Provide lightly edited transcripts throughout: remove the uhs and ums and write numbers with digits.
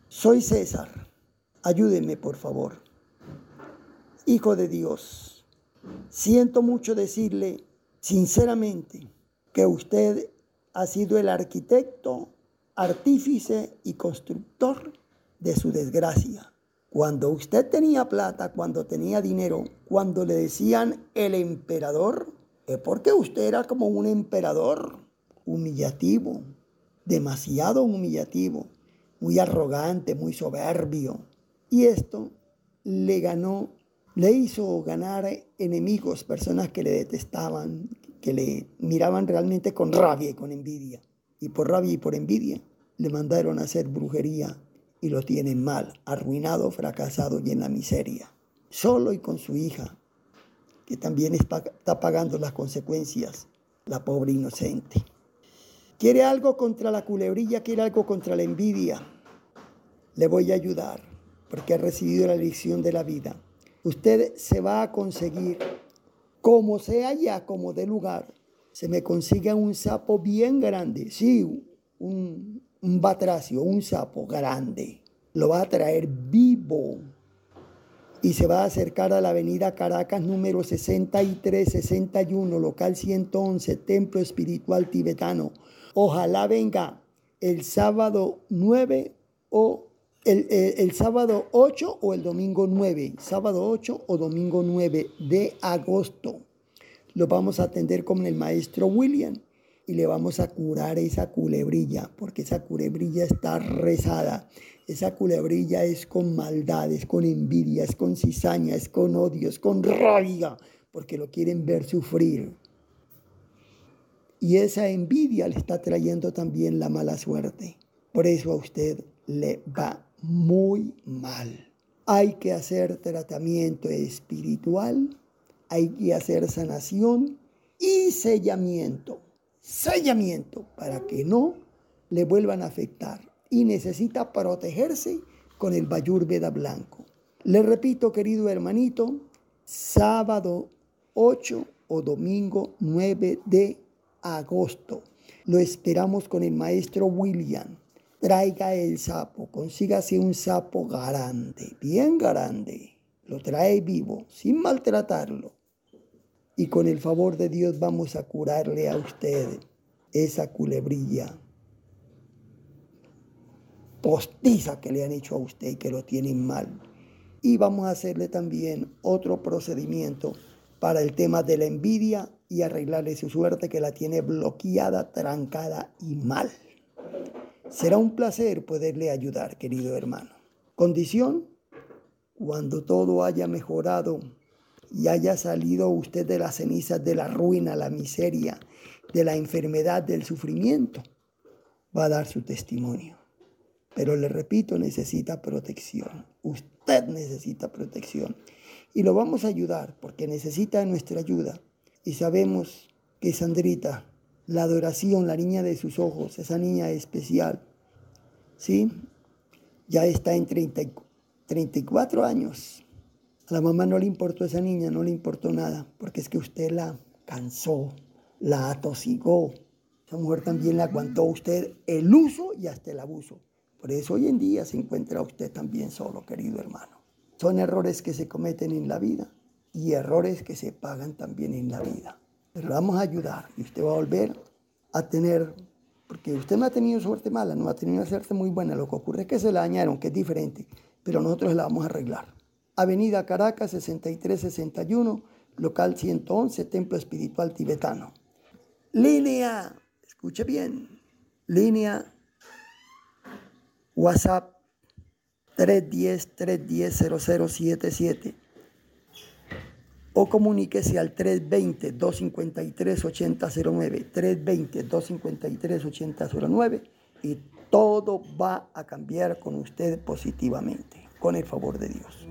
Soy César, ayúdeme por favor. Hijo de Dios, siento mucho decirle sinceramente que usted ha sido el arquitecto, artífice y constructor de su desgracia. Cuando usted tenía plata, cuando tenía dinero, cuando le decían el emperador, es porque usted era como un emperador humillativo, demasiado humillativo, muy arrogante, muy soberbio. Y esto le hizo ganar enemigos, personas que le detestaban, que le miraban realmente con rabia y con envidia. Y por rabia y por envidia le mandaron a hacer brujería y lo tienen mal, arruinado, fracasado y en la miseria. Solo y con su hija, que también está pagando las consecuencias, la pobre inocente. ¿Quiere algo contra la culebrilla? ¿Quiere algo contra la envidia? Le voy a ayudar, porque ha recibido la lección de la vida. Usted se va a conseguir, como sea ya, como de lugar, se me consiga un sapo bien grande, sí, un batracio, un sapo grande. Lo va a traer vivo y se va a acercar a la avenida Caracas número 6361, local 111, Templo Espiritual Tibetano. Ojalá venga el sábado 9 o el sábado 8 o el domingo 9, sábado 8 o domingo 9 de agosto. Lo vamos a atender con el maestro William y le vamos a curar esa culebrilla, porque esa culebrilla está rezada. Esa culebrilla es con maldad, es con envidia, es con cizaña, es con odio, es con rabia, porque lo quieren ver sufrir. Y esa envidia le está trayendo también la mala suerte. Por eso a usted le va muy mal. Hay que hacer tratamiento espiritual, hay que hacer sanación y sellamiento para que no le vuelvan a afectar. Y necesita protegerse con el Ayurveda blanco. Le repito, querido hermanito, sábado 8 o domingo 9 de agosto. Lo esperamos con el maestro William. Traiga el sapo, consígase un sapo grande, bien grande. Lo trae vivo, sin maltratarlo. Y con el favor de Dios vamos a curarle a usted esa culebrilla postiza que le han hecho a usted y que lo tienen mal. Y vamos a hacerle también otro procedimiento para el tema de la envidia y arreglarle su suerte que la tiene bloqueada, trancada y mal. Será un placer poderle ayudar, querido hermano. Condición, cuando todo haya mejorado y haya salido usted de las cenizas de la ruina, la miseria, de la enfermedad, del sufrimiento, va a dar su testimonio. Pero le repito, necesita protección. Usted necesita protección. Y lo vamos a ayudar porque necesita nuestra ayuda. Y sabemos que Sandrita, la adoración, la niña de sus ojos, esa niña especial, ¿sí? Ya está en 34 años. A la mamá no le importó esa niña, no le importó nada, porque es que usted la cansó, la atosigó. Esa mujer también le aguantó a usted el uso y hasta el abuso. Por eso hoy en día se encuentra usted también solo, querido hermano. Son errores que se cometen en la vida y errores que se pagan también en la vida. Pero le vamos a ayudar y usted va a volver a tener, porque usted no ha tenido suerte mala, no ha tenido una suerte muy buena. Lo que ocurre es que se la dañaron, que es diferente, pero nosotros la vamos a arreglar. Avenida Caracas 6361, local 111, Templo Espiritual Tibetano. Línea, escuche bien, línea WhatsApp 310-310-0077 o comuníquese al 320-253-8009, 320-253-8009 y todo va a cambiar con usted positivamente, con el favor de Dios.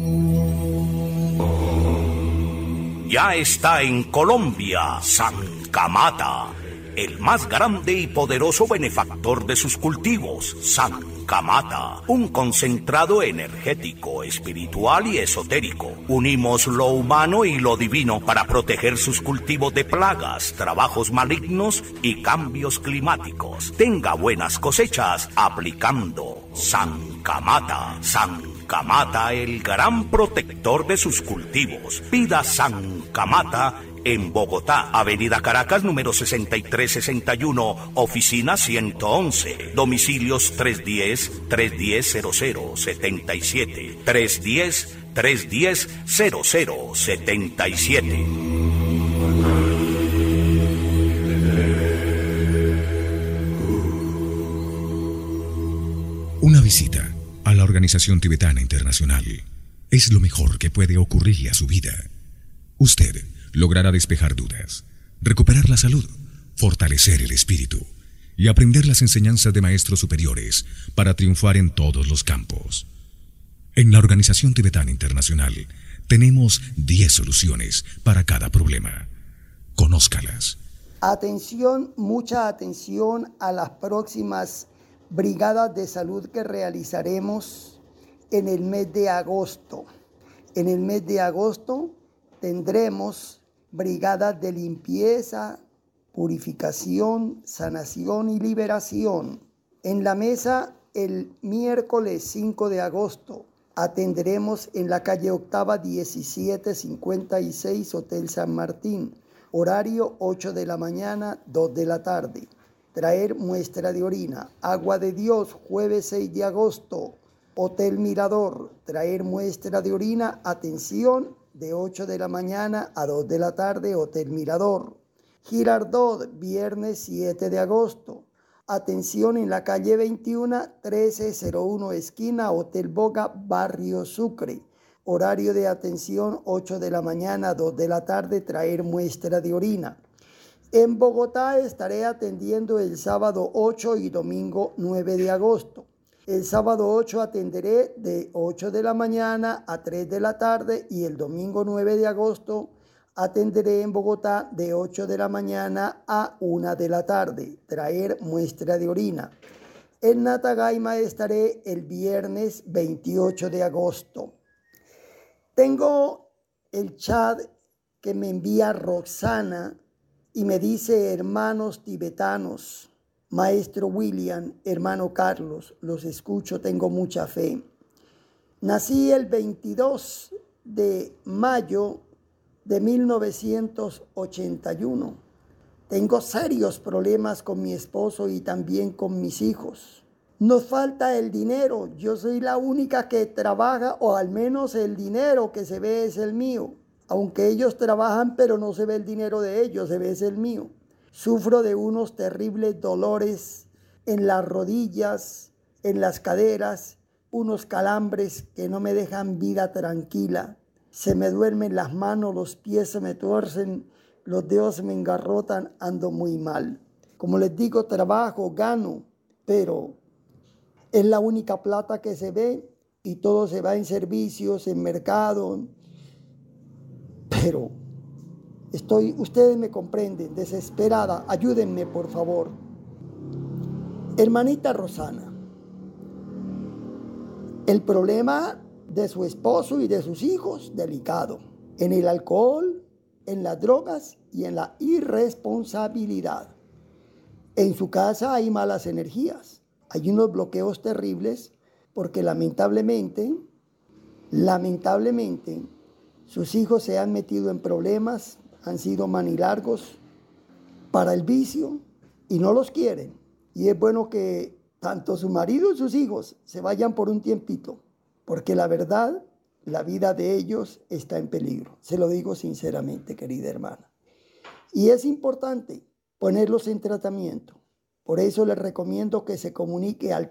Ya está en Colombia, Sancamata, el más grande y poderoso benefactor de sus cultivos, Sancamata, un concentrado energético, espiritual y esotérico. Unimos lo humano y lo divino para proteger sus cultivos de plagas, trabajos malignos y cambios climáticos. Tenga buenas cosechas aplicando Sancamata. Sancamata, el gran protector de sus cultivos. Pida Sancamata en Bogotá, Avenida Caracas, número 6361, oficina 111, domicilios 310-310-0077, 310-310-0077. Una visita a la Organización Tibetana Internacional es lo mejor que puede ocurrirle a su vida. Usted logrará despejar dudas, recuperar la salud, fortalecer el espíritu y aprender las enseñanzas de maestros superiores para triunfar en todos los campos. En la Organización Tibetana Internacional tenemos 10 soluciones para cada problema. Conózcalas. Atención, mucha atención a las próximas brigadas de salud que realizaremos en el mes de agosto. En el mes de agosto tendremos brigadas de limpieza, purificación, sanación y liberación. En la mesa, el miércoles 5 de agosto, atenderemos en la calle Octava 1756, Hotel San Martín. Horario 8 de la mañana, 2 de la tarde. Traer muestra de orina. Agua de Dios, jueves 6 de agosto. Hotel Mirador. Traer muestra de orina. Atención, de 8 de la mañana a 2 de la tarde, Hotel Mirador. Girardot, viernes 7 de agosto. Atención en la calle 21, 1301 esquina, Hotel Boga, Barrio Sucre. Horario de atención 8 de la mañana a 2 de la tarde, traer muestra de orina. En Bogotá estaré atendiendo el sábado 8 y domingo 9 de agosto. El sábado 8 atenderé de 8 de la mañana a 3 de la tarde y el domingo 9 de agosto atenderé en Bogotá de 8 de la mañana a 1 de la tarde, traer muestra de orina. En Natagaima estaré el viernes 28 de agosto. Tengo el chat que me envía Roxana y me dice: hermanos tibetanos, Maestro William, hermano Carlos, los escucho, tengo mucha fe. Nací el 22 de mayo de 1981. Tengo serios problemas con mi esposo y también con mis hijos. Nos falta el dinero. Yo soy la única que trabaja, o al menos el dinero que se ve es el mío. Aunque ellos trabajan, pero no se ve el dinero de ellos, se ve es el mío. Sufro de unos terribles dolores en las rodillas, en las caderas, unos calambres que no me dejan vida tranquila. Se me duermen las manos, los pies se me tuercen, los dedos se me engarrotan, ando muy mal. Como les digo, trabajo, gano, pero es la única plata que se ve y todo se va en servicios, en mercado. Pero ustedes me comprenden, desesperada, ayúdenme por favor. Hermanita Rosana, el problema de su esposo y de sus hijos, delicado, en el alcohol, en las drogas y en la irresponsabilidad. En su casa hay malas energías, hay unos bloqueos terribles porque lamentablemente, sus hijos se han metido en problemas, han sido manilargos para el vicio y no los quieren. Y es bueno que tanto su marido y sus hijos se vayan por un tiempito, porque la verdad, la vida de ellos está en peligro. Se lo digo sinceramente, querida hermana. Y es importante ponerlos en tratamiento. Por eso les recomiendo que se comunique al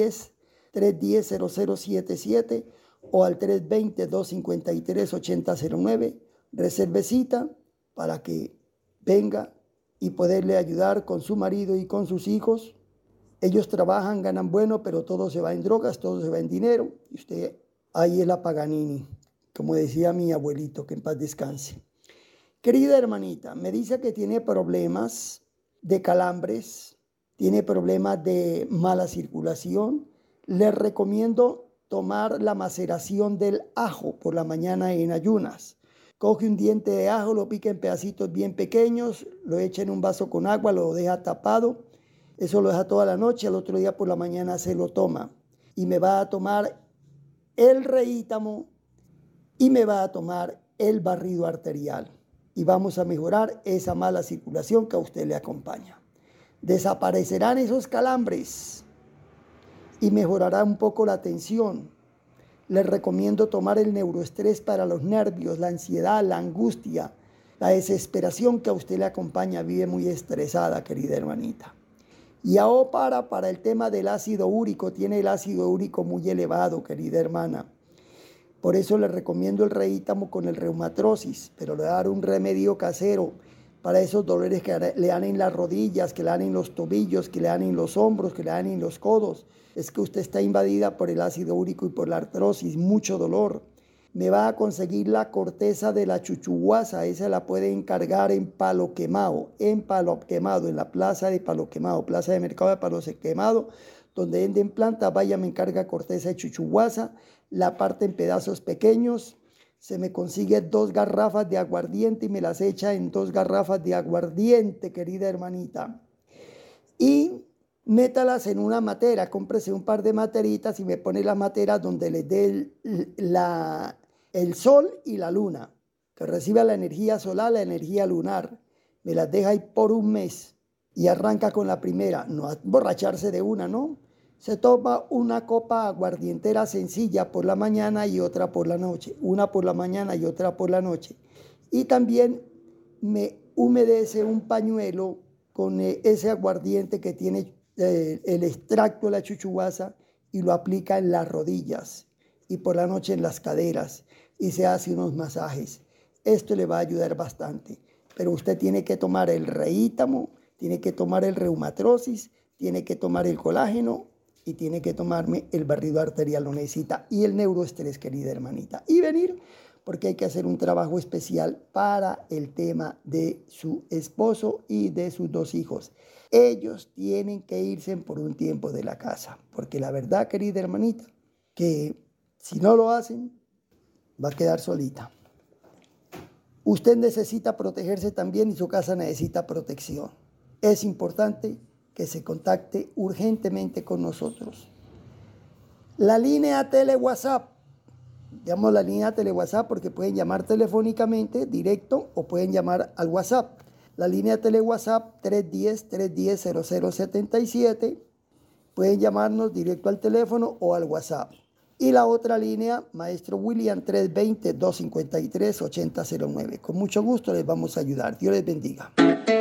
310-0077 o al 320-253-8009. Reserve cita para que venga y poderle ayudar con su marido y con sus hijos. Ellos trabajan, ganan bueno, pero todo se va en drogas, todo se va en dinero. Y usted ahí es la Paganini, como decía mi abuelito, que en paz descanse. Querida hermanita, me dice que tiene problemas de calambres, tiene problemas de mala circulación. Les recomiendo tomar la maceración del ajo por la mañana en ayunas. Coge un diente de ajo, lo pica en pedacitos bien pequeños, lo echa en un vaso con agua, lo deja tapado. Eso lo deja toda la noche, al otro día por la mañana se lo toma. y me va a tomar el reítamo y me va a tomar el barrido arterial. Y vamos a mejorar esa mala circulación que a usted le acompaña. Desaparecerán esos calambres y mejorará un poco la tensión. Les recomiendo tomar el neuroestrés para los nervios, la ansiedad, la angustia, la desesperación que a usted le acompaña. Vive muy estresada, querida hermanita. Y ahora para el tema del ácido úrico, tiene el ácido úrico muy elevado, querida hermana. Por eso le recomiendo el reítamo con el reumatrosis, pero le voy a dar un remedio casero para esos dolores que le dan en las rodillas, que le dan en los tobillos, que le dan en los hombros, que le dan en los codos. Es que usted está invadida por el ácido úrico y por la artrosis, mucho dolor. Me va a conseguir la corteza de la chuchuguasa, esa la puede encargar en Palo Quemado, en la plaza de Palo Quemado, plaza de mercado de Palo Quemado, donde venden plantas. Vaya, me encarga corteza de chuchuguasa, la parte en pedazos pequeños, se me consigue 2 garrafas de aguardiente y me las echa en 2 garrafas de aguardiente, querida hermanita. Y métalas en una matera, cómprese un par de materitas y me pone la matera donde le dé el sol y la luna, que reciba la energía solar, la energía lunar. Me las deja ahí por un mes y arranca con la primera, no a borracharse de una, ¿no? Se toma una copa aguardientera sencilla por la mañana y otra por la noche. Una por la mañana y otra por la noche. Y también me humedece un pañuelo con ese aguardiente que tiene el extracto de la chuchuguasa y lo aplica en las rodillas y por la noche en las caderas y se hace unos masajes. Esto le va a ayudar bastante. Pero usted tiene que tomar el reítamo, tiene que tomar el reumatrosis, tiene que tomar el colágeno y tiene que tomarme el barrido arterial, lo necesita, y el neuroestrés, querida hermanita. Y venir, porque hay que hacer un trabajo especial para el tema de su esposo y de sus 2 hijos. Ellos tienen que irse por un tiempo de la casa, porque la verdad, querida hermanita, que si no lo hacen, va a quedar solita. Usted necesita protegerse también y su casa necesita protección. Es importante que se contacte urgentemente con nosotros. La línea tele WhatsApp, llamo la línea tele WhatsApp porque pueden llamar telefónicamente directo o pueden llamar al WhatsApp. La línea tele WhatsApp 310-310-0077, pueden llamarnos directo al teléfono o al WhatsApp. Y la otra línea, Maestro William, 320-253-8009. Con mucho gusto les vamos a ayudar. Dios les bendiga.